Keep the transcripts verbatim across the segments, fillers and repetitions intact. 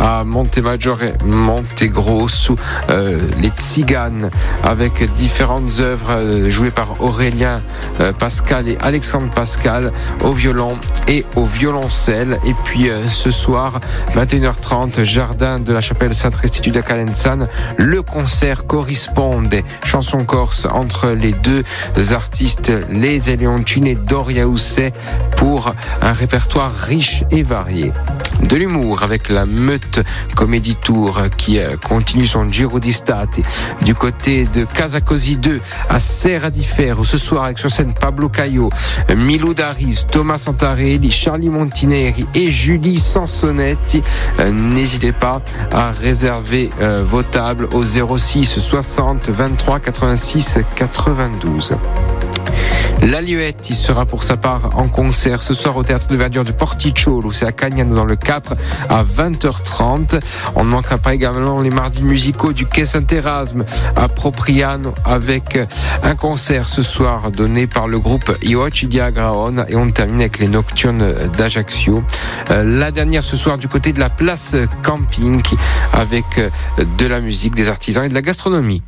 à Montemaggiore et Montegrosso, euh, les Tziganes, avec différentes œuvres euh, jouées par Aurélien euh, Pascal et Alexandre Pascal au violon et au violoncelle. Et puis euh, ce soir, vingt et une heures trente, jardin de la chapelle Saint-Restituta Calenzane, le concert corresponde chansons corse entre les deux artistes, les Elioncini et Doria Housset, pour un répertoire riche et varié. De l'humour avec la Meute Comédie Tour qui continue son Giro di Stati du côté de Casa Così deux à Serra di Ferro ce soir, avec sur scène Pablo Caio, Milou Daris, Thomas Santarelli, Charlie Montineri et Julie Sansonetti. Euh, n'hésitez pas à réserver euh, vos tables au zéro six soixante vingt-trois quatre-vingt-six quatre-vingt-douze. L'Aluette, il sera pour sa part en concert ce soir au Théâtre de Verdure de Porticciolo, c'est à Cagnano dans le Capre, à vingt heures trente. On ne manquera pas également les mardis musicaux du Quai Saint-Erasme à Propriano, avec un concert ce soir donné par le groupe I Occhi di Agraona, et on termine avec les Nocturnes d'Ajaccio. La dernière ce soir du côté de la place Camping, avec de la musique, des artisans et de la gastronomie.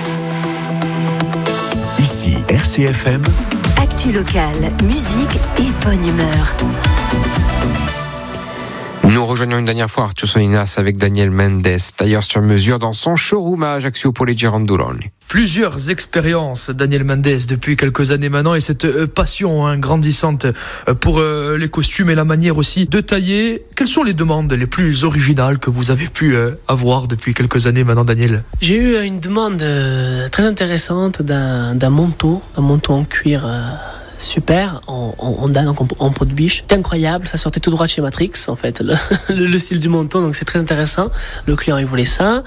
Ici R C F M. Actu locale, musique et bonne humeur. Nous rejoignons une dernière fois Arthur Solinas avec Daniel Mendes, tailleur sur mesure, dans son showroom à Ajaccio pour les Girandoloni. Plusieurs expériences, Daniel Mendes, depuis quelques années maintenant, et cette euh, passion hein, grandissante euh, pour euh, les costumes et la manière aussi de tailler. Quelles sont les demandes les plus originales que vous avez pu euh, avoir depuis quelques années maintenant, Daniel ? J'ai eu une demande euh, très intéressante d'un, d'un manteau, d'un manteau en cuir euh, super, en, en, en dalle, en, en peau de biche. C'était incroyable, ça sortait tout droit de chez Matrix, en fait, le, le, le style du manteau, donc c'est très intéressant. Le client, il voulait ça.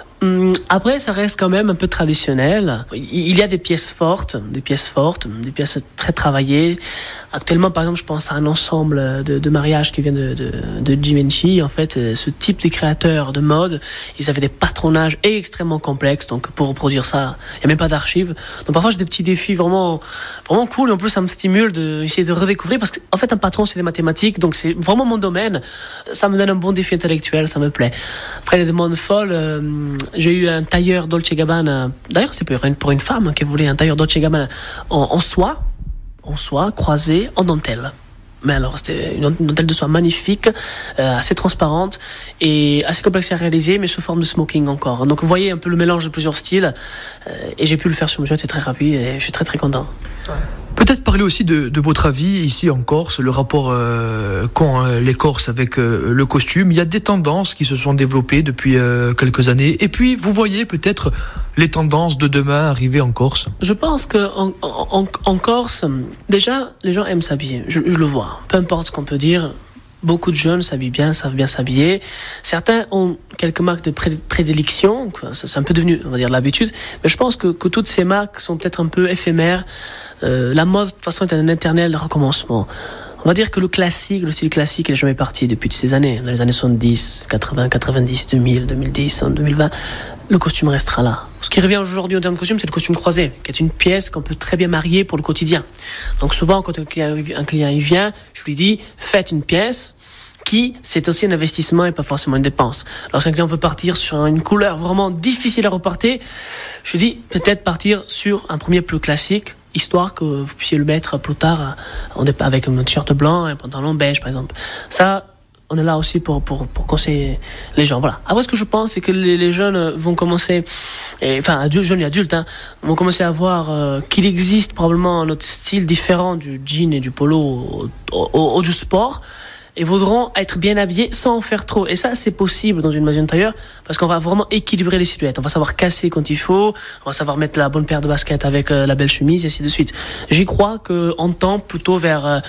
Après, ça reste quand même un peu traditionnel. Il y a des pièces fortes, des pièces fortes, des pièces très travaillées. Actuellement, par exemple, je pense à un ensemble de, de mariage qui vient de, de, de Givenchy. En fait, ce type de créateurs de mode, ils avaient des patronages extrêmement complexes. Donc, pour reproduire ça, il n'y a même pas d'archives. Donc, parfois, j'ai des petits défis vraiment, vraiment cool. Et en plus, ça me stimule d'essayer de redécouvrir. Parce qu'en fait, un patron, c'est des mathématiques. Donc, c'est vraiment mon domaine. Ça me donne un bon défi intellectuel. Ça me plaît. Après, les demandes folles, euh, j'ai eu un tailleur Dolce Gabbana. D'ailleurs, c'est pour une, pour une femme qui voulait un tailleur Dolce Gabbana en, en soie. en soie, croisée, en dentelle. Mais alors, c'était une dentelle de soie magnifique, euh, assez transparente et assez complexe à réaliser, mais sous forme de smoking encore. Donc, vous voyez un peu le mélange de plusieurs styles. Euh, et j'ai pu le faire sur mesure, j'étais très ravi et je suis très très content. Ouais. Peut-être parler aussi de, de votre avis ici en Corse, le rapport euh, qu'ont euh, les Corses avec euh, le costume. Il y a des tendances qui se sont développées depuis euh, quelques années. Et puis, vous voyez peut-être les tendances de demain arriver en Corse. Je pense qu'en en, en, en Corse, déjà, les gens aiment s'habiller. Je, je le vois. Peu importe ce qu'on peut dire, beaucoup de jeunes s'habillent bien, savent bien s'habiller. Certains ont quelques marques de pré- prédilection. C'est un peu devenu, on va dire, l'habitude. Mais je pense que, que toutes ces marques sont peut-être un peu éphémères. Euh, la mode, de toute façon, est un éternel recommencement. On va dire que le classique, le style classique, il n'est jamais parti depuis toutes ces années. Dans les années soixante-dix, quatre-vingts, quatre-vingt-dix, deux mille, deux mille dix, deux mille vingt, le costume restera là. Ce qui revient aujourd'hui en termes de costume, c'est le costume croisé, qui est une pièce qu'on peut très bien marier pour le quotidien. Donc souvent, quand un client, un client y vient, je lui dis, faites une pièce qui, c'est aussi un investissement et pas forcément une dépense. Lorsqu'un client veut partir sur une couleur vraiment difficile à reporter, je lui dis, peut-être partir sur un premier plus classique, histoire que vous puissiez le mettre plus tard avec un t-shirt blanc et un pantalon beige, par exemple. Ça, on est là aussi pour, pour, pour conseiller les gens. Voilà. Après, ce que je pense, c'est que les, les jeunes vont commencer, et, enfin, adultes, jeunes et adultes, hein, vont commencer à voir euh, qu'il existe probablement un autre style différent du jean et du polo au, au, au, du sport, et voudront être bien habillés sans en faire trop. Et ça, c'est possible dans une maison de tailleur, parce qu'on va vraiment équilibrer les silhouettes. On va savoir casser quand il faut, on va savoir mettre la bonne paire de baskets avec euh, la belle chemise, et ainsi de suite. J'y crois qu'on tend plutôt vers euh,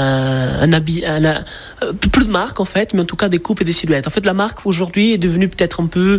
un habit, un, un, euh, plus de marque en fait, mais en tout cas des coupes et des silhouettes. En fait, la marque aujourd'hui est devenue peut-être un peu...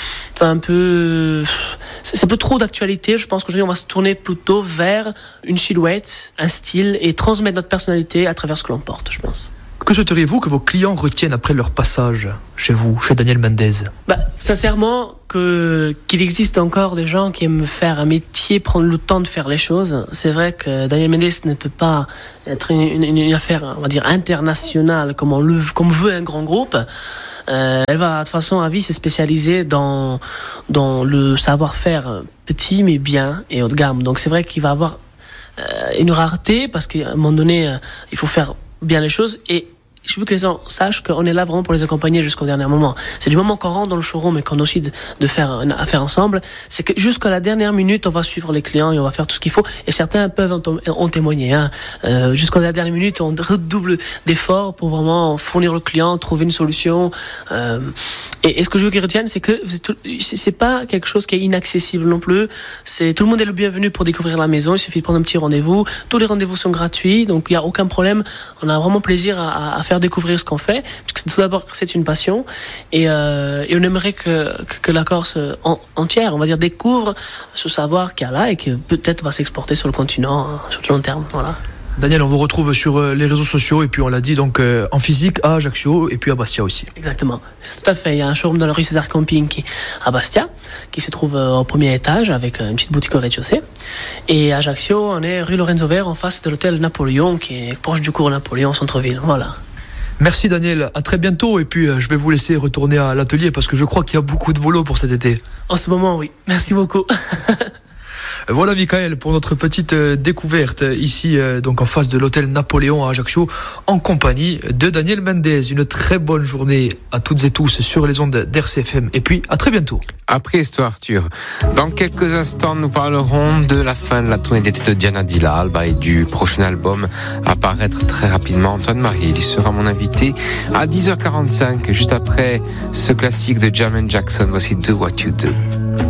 un peu... c'est un peu trop d'actualité. Je pense qu'aujourd'hui, on va se tourner plutôt vers une silhouette, un style, et transmettre notre personnalité à travers ce que l'on porte, je pense. Que souhaiteriez-vous que vos clients retiennent après leur passage chez vous, chez Daniel Mendes ? Bah, sincèrement, que, qu'il existe encore des gens qui aiment faire un métier, prendre le temps de faire les choses. C'est vrai que Daniel Mendes ne peut pas être une, une, une affaire, on va dire, internationale, comme on le, comme veut un grand groupe. Euh, elle va de toute façon à vie se spécialiser dans, dans le savoir-faire petit mais bien et haut de gamme. Donc c'est vrai qu'il va avoir euh, une rareté parce qu'à un moment donné, euh, il faut faire bien les choses et je veux que les gens sachent qu'on est là vraiment pour les accompagner jusqu'au dernier moment. C'est du moment qu'on rentre dans le showroom et qu'on décide de, de faire une affaire ensemble, c'est que jusqu'à la dernière minute, on va suivre les clients et on va faire tout ce qu'il faut. Et certains peuvent en, en témoigner. Hein. Euh, jusqu'à la dernière minute, on redouble d'efforts pour vraiment fournir le client, trouver une solution. Euh, et, et ce que je veux qu'ils retiennent, c'est que c'est, tout, c'est pas quelque chose qui est inaccessible non plus. C'est, tout le monde est le bienvenu pour découvrir la maison. Il suffit de prendre un petit rendez-vous. Tous les rendez-vous sont gratuits, donc il n'y a aucun problème. On a vraiment plaisir à, à faire découvrir ce qu'on fait, parce que tout d'abord c'est une passion et, euh, et on aimerait que, que, que la Corse en, entière, on va dire, découvre ce savoir qu'il y a là et que peut-être va s'exporter sur le continent hein, sur le long terme. Voilà. Daniel, on vous retrouve sur les réseaux sociaux et puis on l'a dit donc euh, en physique à Ajaccio et puis à Bastia aussi. Exactement, tout à fait. Il y a un showroom dans la rue César Camping qui, à Bastia qui se trouve euh, au premier étage avec une petite boutique au rez-de-chaussée. Et à Ajaccio, on est rue Lorenzo Vert en face de l'hôtel Napoléon qui est proche du cours Napoléon centre-ville. Voilà. Merci Daniel, à très bientôt et puis euh, je vais vous laisser retourner à l'atelier parce que je crois qu'il y a beaucoup de boulot pour cet été. En ce moment, oui. Merci beaucoup. Voilà Michael pour notre petite euh, découverte ici euh, donc en face de l'hôtel Napoléon à Ajaccio en compagnie de Daniel Mendez. Une très bonne journée à toutes et tous sur les ondes d'R C F M et puis à très bientôt. Après toi Arthur, dans quelques instants nous parlerons de la fin de la tournée d'été de Diana Dillal et du prochain album à paraître très rapidement. Antoine Marie, il sera mon invité à dix heures quarante-cinq juste après ce classique de Jermaine Jackson. Voici Do What You Do.